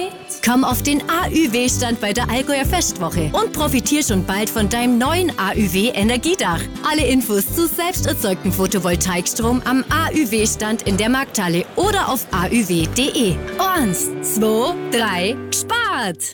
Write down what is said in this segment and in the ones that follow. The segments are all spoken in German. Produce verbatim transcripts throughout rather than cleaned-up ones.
Komm auf den A Ü W-Stand bei der Allgäuer Festwoche und profitier schon bald von deinem neuen A Ü W-Energiedach. Alle Infos zu selbst erzeugtem Photovoltaikstrom am A Ü W-Stand in der Markthalle oder auf a ü w punkt d e. Eins, zwei, drei, spart!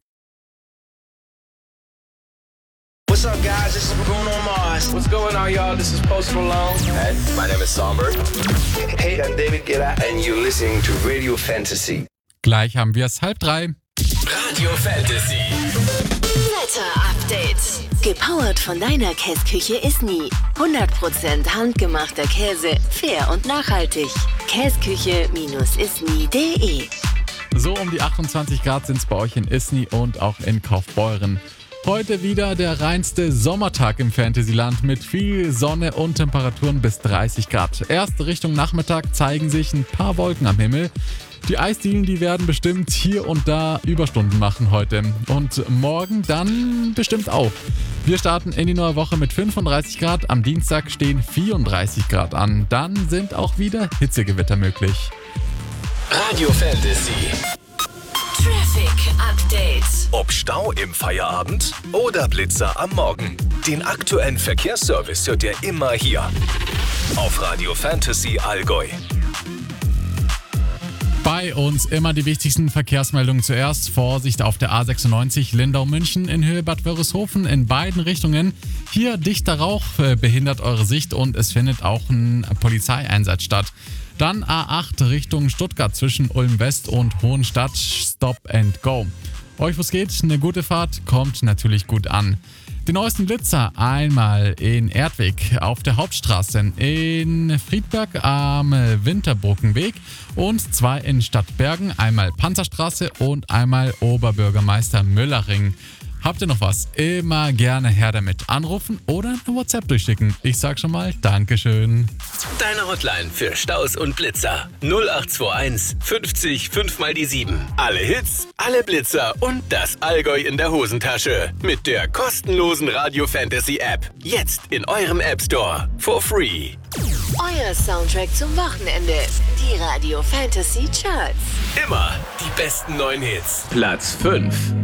What's up, guys? This is Bruno Mars. What's going on, y'all? This is Post Malone. Hey, my name is Somber. Hey, I'm David Guetta and you're listening to Radio Fantasy. Gleich haben wir es halb drei. Radio Fantasy. Wetter Update. Gepowert von deiner Käsküche Isny. hundert Prozent handgemachter Käse, fair und nachhaltig. Käsküche Isny punkt de. So um die achtundzwanzig Grad sind es bei euch in Isny und auch in Kaufbeuren. Heute wieder der reinste Sommertag im Fantasyland mit viel Sonne und Temperaturen bis dreißig Grad. Erst Richtung Nachmittag zeigen sich ein paar Wolken am Himmel. Die Eisdielen, die werden bestimmt hier und da Überstunden machen heute. Und morgen dann bestimmt auch. Wir starten in die neue Woche mit fünfunddreißig Grad. Am Dienstag stehen vierunddreißig Grad an. Dann sind auch wieder Hitzegewitter möglich. Radio Fantasy. Traffic Update. Ob Stau im Feierabend oder Blitzer am Morgen. Den aktuellen Verkehrsservice hört ihr immer hier. Auf Radio Fantasy Allgäu. Bei uns immer die wichtigsten Verkehrsmeldungen zuerst. Vorsicht auf der A sechsundneunzig Lindau-München in Höhe Bad Wörishofen in beiden Richtungen. Hier dichter Rauch behindert eure Sicht und es findet auch ein Polizeieinsatz statt. Dann A acht Richtung Stuttgart zwischen Ulm West und Hohenstadt. Stop and go. Euch was geht? Eine gute Fahrt kommt natürlich gut an. Die neuesten Blitzer einmal in Erdweg auf der Hauptstraße, in Friedberg am Winterbrückenweg und zwei in Stadtbergen, einmal Panzerstraße und einmal Oberbürgermeister Müllerring. Habt ihr noch was? Immer gerne her damit. Anrufen oder eine WhatsApp durchschicken. Ich sag schon mal Dankeschön. Deine Hotline für Staus und Blitzer. null acht zwei eins fünfzig fünf mal die sieben. Alle Hits, alle Blitzer und das Allgäu in der Hosentasche. Mit der kostenlosen Radio Fantasy App. Jetzt in eurem App Store. For free. Euer Soundtrack zum Wochenende. Die Radio Fantasy Charts. Immer die besten neuen Hits. Platz fünf.